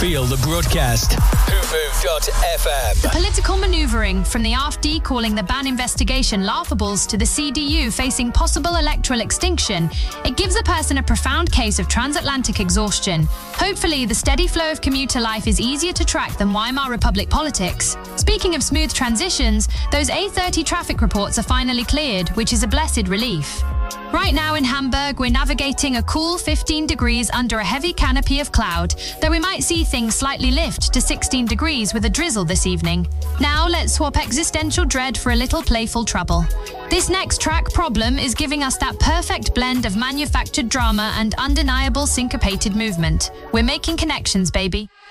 Feel the broadcast. WhoMove.fm. The political manoeuvring from the AfD calling the ban investigation laughables to the CDU facing possible electoral extinction, it gives a person a profound case of transatlantic exhaustion. Hopefully, the steady flow of commuter life is easier to track than Weimar Republic politics. Speaking of smooth transitions, those A30 traffic reports are finally cleared, which is a blessed relief. Right now in Hamburg, we're navigating a cool 15 degrees under a heavy canopy of cloud, though we might see things slightly lift to 16 degrees with a drizzle this evening. Now let's swap existential dread for a little playful trouble. This next track, Problem, is giving us that perfect blend of manufactured drama and undeniable syncopated movement. We're making connections, baby.